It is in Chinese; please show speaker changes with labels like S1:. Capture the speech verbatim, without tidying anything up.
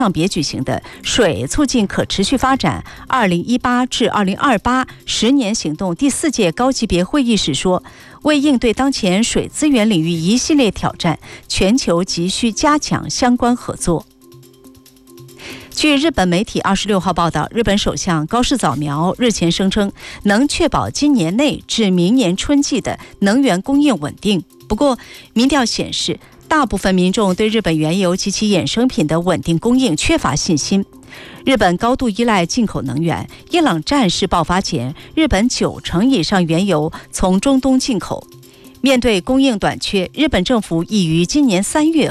S1: 上别举行的水促进可持续发展二零一八至二零二八十年行动第四届高级别会议时说，为应对当前水资源领域一系列挑战，全球急需加强相关合作。据日本媒体二十六号报道，日本首相高市早苗日前声称能确保今年内至明年春季的能源供应稳定。不过，民调显示，大部分民众对日本原油及其衍生品的稳定供应缺乏信心。日本高度依赖进口能源，伊朗战事爆发前，日本九成以上原油从中东进口。面对供应短缺，日本政府已于今年三月